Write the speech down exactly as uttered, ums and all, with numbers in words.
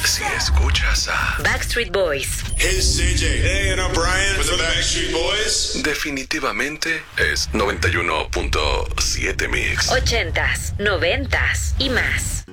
Si escuchas a Backstreet Boys, Hey, C J. Hey, and I'm Brian with the Backstreet Boys. definitivamente es noventa y uno punto siete Mix. ochentas, noventas y más.